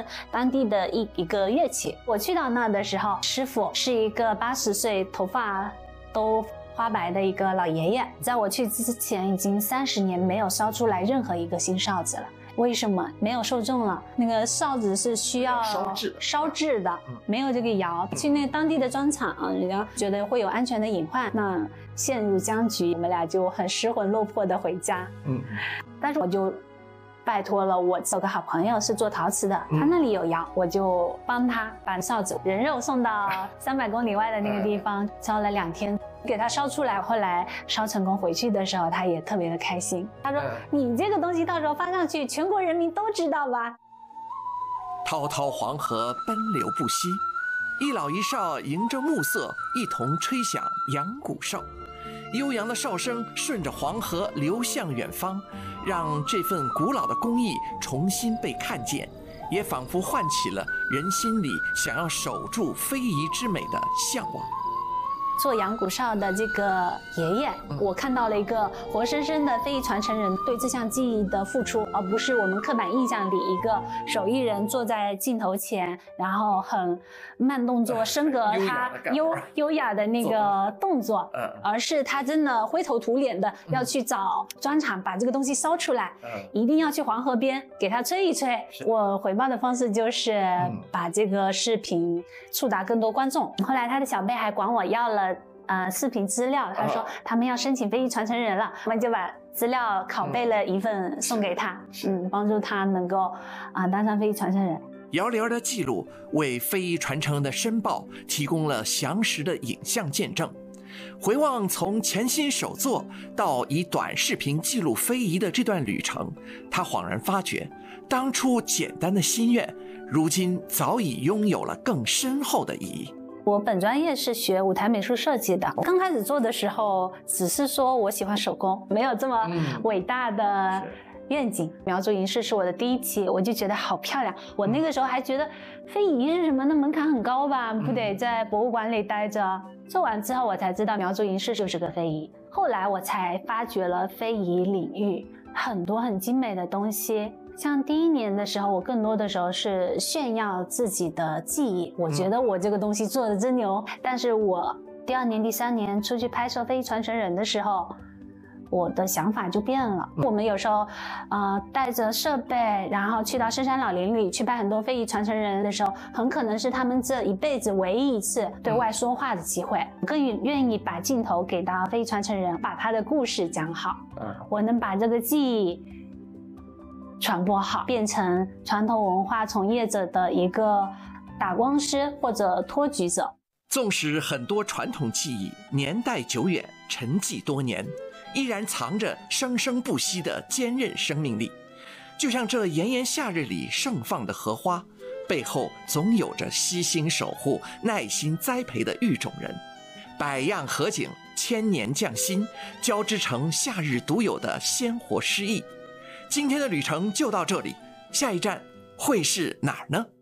当地的一个乐器。我去到那的时候，师傅是一个80岁、头发都花白的一个老爷爷。在我去之前，已经30年没有烧出来任何一个新哨子了。为什么？没有受众了。那个哨子是需要烧制的，没有这个窑。去那当地的砖厂，人家觉得会有安全的隐患，那陷入僵局，我们俩就很失魂落魄的回家。但是我就拜托了我有个好朋友是做陶瓷的，他那里有窑，我就帮他把哨子人肉送到300公里外的那个地方，烧了2天。给他烧出来，后来烧成功回去的时候，他也特别的开心。他说：“你这个东西到时候发上去，全国人民都知道吧？” 滔滔黄河奔流不息，一老一少迎着暮色，一同吹响阳谷哨。悠扬的哨声顺着黄河流向远方，让这份古老的工艺重新被看见，也仿佛唤起了人心里想要守住非遗之美的向往。 做阳谷哨的这个爷爷，我看到了一个活生生的非遗传承人对这项技艺的付出，而不是我们刻板印象里一个手艺人坐在镜头前，然后很慢动作升格他优雅的那个动作，而是他真的灰头土脸的要去找砖厂把这个东西烧出来，一定要去黄河边给他吹一吹。我回报的方式就是把这个视频触达更多观众。后来他的小辈还管我要了视频资料，他说他们要申请非遗传承人了，我们就把资料拷贝了一份送给他，帮助他能够当上非遗传承人。 遥遥的记录为非遗传承人的申报提供了详实的影像见证。回望从潜心手作到以短视频记录非遗的这段旅程，他恍然发觉，当初简单的心愿，如今早已拥有了更深厚的意义。 我本专业是学舞台美术设计的，刚开始做的时候只是说我喜欢手工，没有这么伟大的愿景。苗族银饰是我的第1期，我就觉得好漂亮。我那个时候还觉得非遗是什么，那门槛很高吧，不得在博物馆里待着。做完之后我才知道苗族银饰就是个非遗，后来我才发掘了非遗领域很多很精美的东西。像第1年的时候，我更多的时候是炫耀自己的技艺，我觉得我这个东西做的真牛。但是我第2年、第3年出去拍摄非遗传承人的时候，我的想法就变了。我们有时候带着设备，然后去到深山老林里去拍很多非遗传承人的时候，很可能是他们这一辈子唯一一次对外说话的机会。更愿意把镜头给到非遗传承人，把他的故事讲好。我能把这个技艺传播好，变成传统文化从业者的一个打光师或者托举者。 纵使很多传统技艺年代久远，沉寂多年，依然藏着生生不息的坚韧生命力。就像这炎炎夏日里盛放的荷花，背后总有着悉心守护、耐心栽培的育种人。百样荷景，千年匠心，交织成夏日独有的鲜活诗意。今天的旅程就到这里，下一站会是哪儿呢？